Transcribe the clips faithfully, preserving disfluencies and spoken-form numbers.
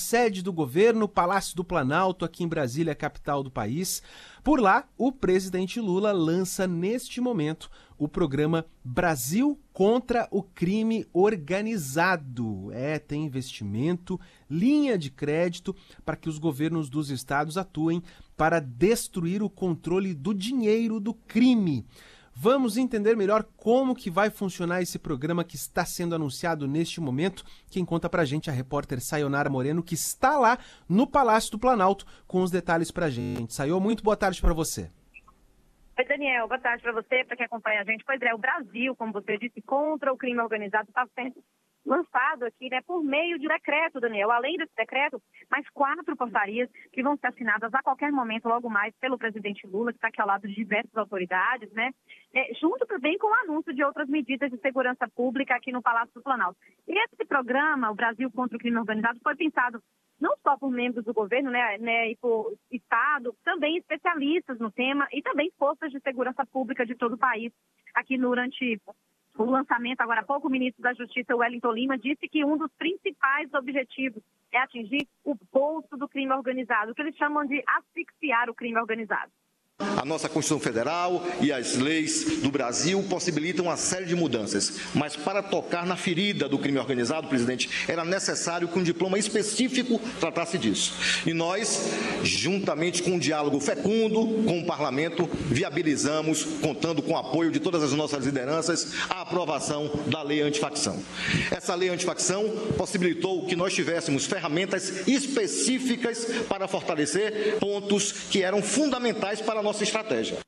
sede do governo, Palácio do Planalto, aqui em Brasília, capital do país. Por lá, o presidente Lula lança neste momento o programa Brasil contra o Crime Organizado. É, tem investimento, linha de crédito para que os governos dos estados atuem para destruir o controle do dinheiro do crime. Vamos entender melhor como que vai funcionar esse programa que está sendo anunciado neste momento. Quem conta pra gente é a repórter Sayonara Moreno, que está lá no Palácio do Planalto com os detalhes pra gente. Sayo, muito boa tarde para você. Oi, Daniel, boa tarde para você, para quem acompanha a gente. Pois é, o Brasil, como você disse, contra o crime organizado, está sendo lançado aqui, né, por meio de decreto, Daniel. Além desse decreto, mais quatro portarias que vão ser assinadas a qualquer momento, logo mais, pelo presidente Lula, que está aqui ao lado de diversas autoridades, né, é, junto também com o anúncio de outras medidas de segurança pública aqui no Palácio do Planalto. E esse programa, o Brasil contra o crime organizado, foi pensado não só por membros do governo, né, né, e por Estado, também especialistas no tema e também forças de segurança pública de todo o país. Aqui durante o lançamento, agora há pouco, o ministro da Justiça, Wellington Lima, disse que um dos principais objetivos é atingir o bolso do crime organizado, o que eles chamam de asfixiar o crime organizado. A nossa Constituição Federal e as leis do Brasil possibilitam uma série de mudanças, mas para tocar na ferida do crime organizado, presidente, era necessário que um diploma específico tratasse disso. E nós, juntamente com um diálogo fecundo com o parlamento, viabilizamos, contando com o apoio de todas as nossas lideranças, a aprovação da lei antifacção. Essa lei antifacção possibilitou que nós tivéssemos ferramentas específicas para fortalecer pontos que eram fundamentais para a nossa estratégia.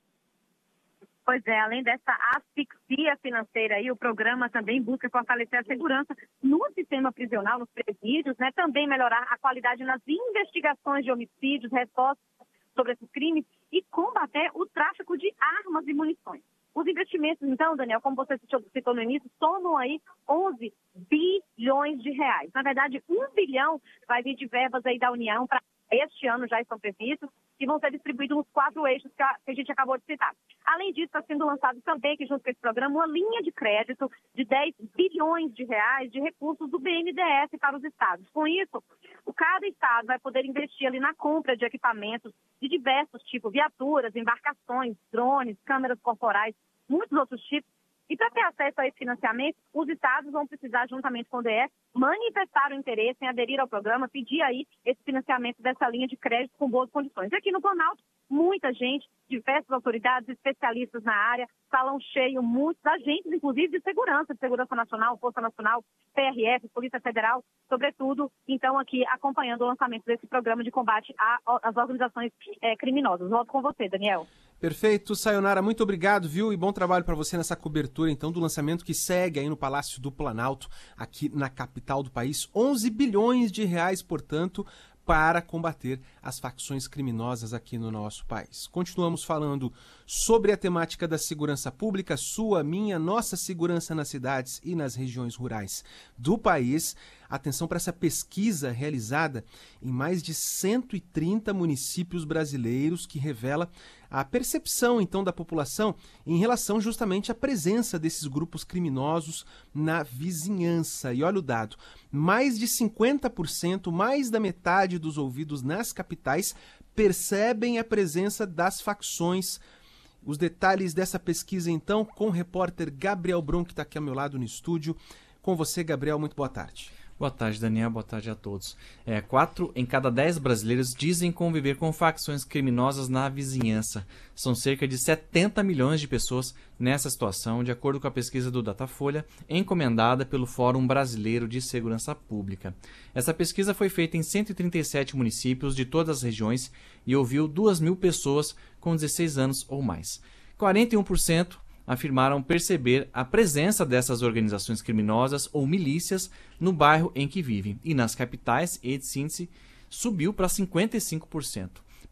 Pois é, além dessa asfixia financeira aí, o programa também busca fortalecer a segurança no sistema prisional, nos presídios, né? Também melhorar a qualidade nas investigações de homicídios, respostas sobre esses crimes e combater o tráfico de armas e munições. Os investimentos, então, Daniel, como você citou no início, somam aí onze bilhões de reais. Na verdade, um bilhão vai vir de verbas aí da União para este ano, já estão previstos, que vão ser distribuídos nos quatro eixos que a, que a gente acabou de citar. Além disso, está sendo lançado também, que junto com esse programa, uma linha de crédito de dez bilhões de reais de recursos do B N D E S para os estados. Com isso, o cada estado vai poder investir ali na compra de equipamentos de diversos tipos, viaturas, embarcações, drones, câmeras corporais, muitos outros tipos. E para ter acesso a esse financiamento, os estados vão precisar, juntamente com o D F, manifestar o interesse em aderir ao programa, pedir aí esse financiamento dessa linha de crédito com boas condições. E aqui no Planalto, muita gente, diversas autoridades, especialistas na área, salão cheio, muitos agentes, inclusive de segurança, de segurança nacional, Força Nacional, P R F, Polícia Federal, sobretudo, então aqui acompanhando o lançamento desse programa de combate às organizações é, criminosas. Volto com você, Daniel. Perfeito, Sayonara, muito obrigado, viu? E bom trabalho para você nessa cobertura, então, do lançamento que segue aí no Palácio do Planalto, aqui na capital do país. onze bilhões de reais, portanto, para combater as facções criminosas aqui no nosso país. Continuamos falando sobre a temática da segurança pública, sua, minha, nossa segurança nas cidades e nas regiões rurais do país. Atenção para essa pesquisa realizada em mais de cento e trinta municípios brasileiros que revela a percepção, então, da população em relação justamente à presença desses grupos criminosos na vizinhança. E olha o dado, mais de cinquenta por cento, mais da metade dos ouvidos nas capitais percebem a presença das facções. Os detalhes dessa pesquisa, então, com o repórter Gabriel Brum, que está aqui ao meu lado no estúdio. Com você, Gabriel, muito boa tarde. Boa tarde, Daniel. Boa tarde a todos. É, quatro em cada dez brasileiros dizem conviver com facções criminosas na vizinhança. São cerca de setenta milhões de pessoas nessa situação, de acordo com a pesquisa do Datafolha, encomendada pelo Fórum Brasileiro de Segurança Pública. Essa pesquisa foi feita em cento e trinta e sete municípios de todas as regiões e ouviu duas mil pessoas com dezesseis anos ou mais. quarenta e um por cento afirmaram perceber a presença dessas organizações criminosas ou milícias no bairro em que vivem. E nas capitais, esse índice subiu para cinquenta e cinco por cento.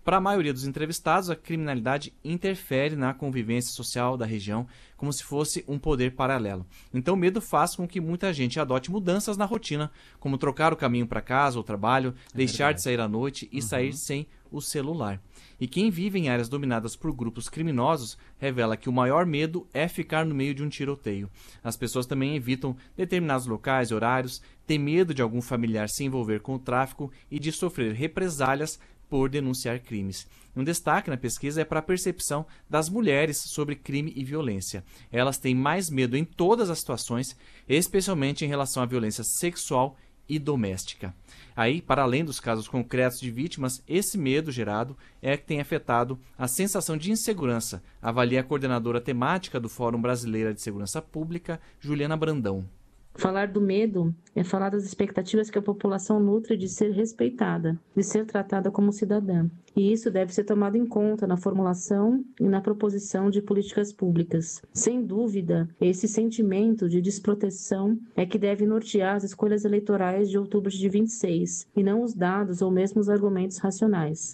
Para a maioria dos entrevistados, a criminalidade interfere na convivência social da região como se fosse um poder paralelo. Então o medo faz com que muita gente adote mudanças na rotina, como trocar o caminho para casa ou trabalho, é deixar verdade. de sair à noite e uhum. sair sem o celular. E quem vive em áreas dominadas por grupos criminosos revela que o maior medo é ficar no meio de um tiroteio. As pessoas também evitam determinados locais e horários, têm medo de algum familiar se envolver com o tráfico e de sofrer represálias por denunciar crimes. Um destaque na pesquisa é para a percepção das mulheres sobre crime e violência. Elas têm mais medo em todas as situações, especialmente em relação à violência sexual e doméstica. Aí, para além dos casos concretos de vítimas, esse medo gerado é que tem afetado a sensação de insegurança, avalia a coordenadora temática do Fórum Brasileiro de Segurança Pública, Juliana Brandão. Falar do medo é falar das expectativas que a população nutre de ser respeitada, de ser tratada como cidadã. E isso deve ser tomado em conta na formulação e na proposição de políticas públicas. Sem dúvida, esse sentimento de desproteção é que deve nortear as escolhas eleitorais de outubro de vinte e seis, e não os dados ou mesmo os argumentos racionais.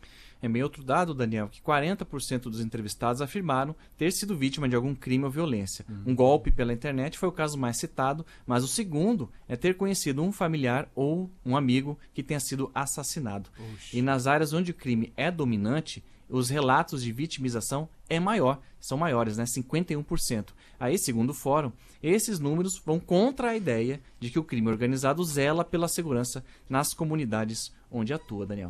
É meio outro dado, Daniel, que quarenta por cento dos entrevistados afirmaram ter sido vítima de algum crime ou violência. Uhum. Um golpe pela internet foi o caso mais citado, mas o segundo é ter conhecido um familiar ou um amigo que tenha sido assassinado. Oxi. E nas áreas onde o crime é dominante, os relatos de vitimização é maior, são maiores, né? cinquenta e um por cento. Aí, segundo o fórum, esses números vão contra a ideia de que o crime organizado zela pela segurança nas comunidades onde atua, Daniel.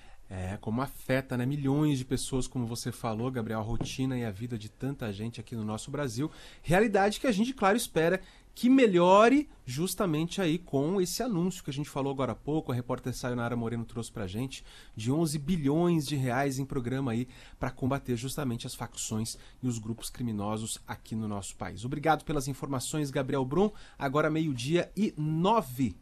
É, como afeta, né, milhões de pessoas, como você falou, Gabriel, a rotina e a vida de tanta gente aqui no nosso Brasil. Realidade que a gente, claro, espera que melhore justamente aí com esse anúncio que a gente falou agora há pouco. A repórter Sayonara Moreno trouxe pra gente de onze bilhões de reais em programa aí para combater justamente as facções e os grupos criminosos aqui no nosso país. Obrigado pelas informações, Gabriel Brum. Agora meio-dia e nove.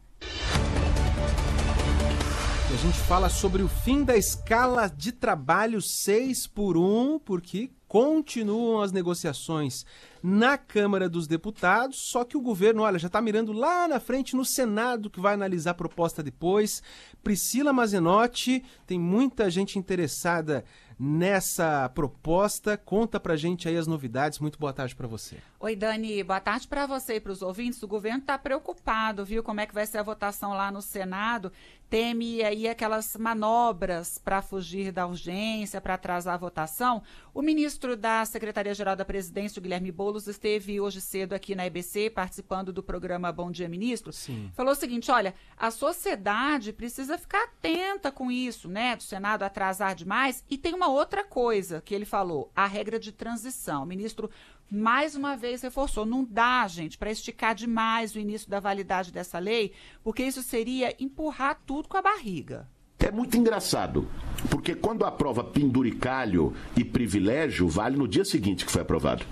A gente fala sobre o fim da escala de trabalho seis por um, porque continuam as negociações na Câmara dos Deputados, só que o governo, olha, já está mirando lá na frente no Senado, que vai analisar a proposta depois. Priscila Mazenotti, tem muita gente interessada nessa proposta. Conta pra gente aí as novidades. Muito boa tarde para você. Oi, Dani. Boa tarde para você e para os ouvintes. O governo está preocupado, viu, como é que vai ser a votação lá no Senado. Teme aí aquelas manobras para fugir da urgência, para atrasar a votação. O ministro da Secretaria-Geral da Presidência, o Guilherme Boulos, esteve hoje cedo aqui na E B C, participando do programa Bom Dia Ministro. Sim. Falou o seguinte, olha, a sociedade precisa ficar atenta com isso, né, do Senado atrasar demais. E tem uma outra coisa que ele falou, a regra de transição. O ministro mais uma vez reforçou, não dá, gente, para esticar demais o início da validade dessa lei, porque isso seria empurrar tudo com a barriga. É muito engraçado, porque quando aprova penduricalho e privilégio, vale no dia seguinte que foi aprovado.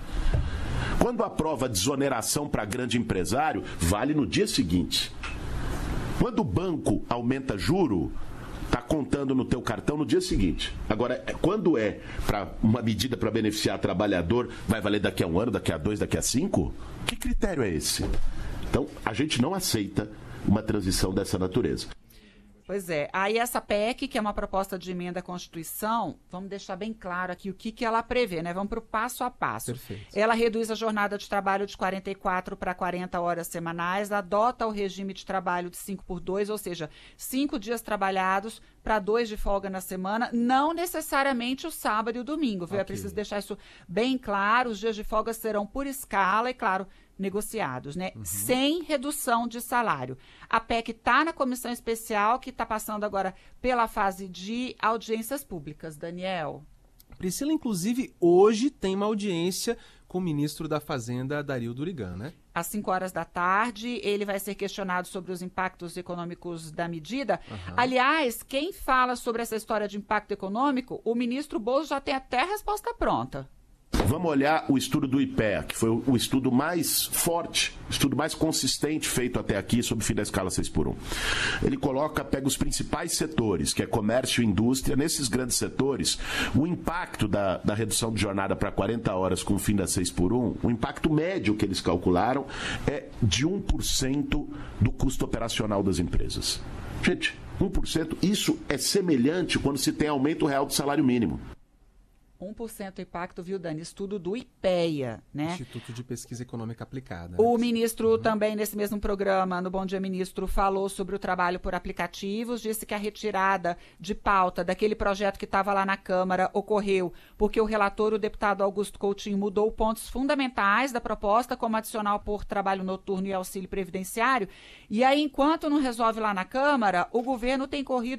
Quando aprova desoneração para grande empresário, vale no dia seguinte. Quando o banco aumenta juro, está contando no teu cartão no dia seguinte. Agora, quando é para uma medida para beneficiar trabalhador, vai valer daqui a um ano, daqui a dois, daqui a cinco? Que critério é esse? Então, a gente não aceita uma transição dessa natureza. Pois é, aí essa P E C, que é uma proposta de emenda à Constituição, vamos deixar bem claro aqui o que, que ela prevê, né? Vamos para o passo a passo. Perfeito. Ela reduz a jornada de trabalho de quarenta e quatro para quarenta horas semanais, adota o regime de trabalho de cinco por dois, ou seja, cinco dias trabalhados para dois de folga na semana, não necessariamente o sábado e o domingo, viu? Okay. É preciso deixar isso bem claro, os dias de folga serão por escala e, claro, negociados, né? Uhum. Sem redução de salário. A P E C está na comissão especial, que está passando agora pela fase de audiências públicas. Daniel. Priscila, inclusive, hoje tem uma audiência com o ministro da Fazenda, Dario Durigan, né? Às cinco horas da tarde, ele vai ser questionado sobre os impactos econômicos da medida. Uhum. Aliás, quem fala sobre essa história de impacto econômico, o ministro Boulos já tem até a resposta pronta. Vamos olhar o estudo do I P E A, que foi o estudo mais forte, o estudo mais consistente feito até aqui sobre o fim da escala seis por um. Ele coloca, pega os principais setores, que é comércio e indústria. Nesses grandes setores, o impacto da, da redução de jornada para quarenta horas com o fim da seis por um, o impacto médio que eles calcularam é de um por cento do custo operacional das empresas. Gente, um por cento, isso é semelhante quando se tem aumento real do salário mínimo. um por cento impacto, viu, Dani? Estudo do IPEA, né? Instituto de Pesquisa Econômica Aplicada. O ministro uhum. também, nesse mesmo programa, no Bom Dia Ministro, falou sobre o trabalho por aplicativos, disse que a retirada de pauta daquele projeto que estava lá na Câmara ocorreu porque o relator, o deputado Augusto Coutinho, mudou pontos fundamentais da proposta, como adicional por trabalho noturno e auxílio previdenciário. E aí, enquanto não resolve lá na Câmara, o governo tem corrido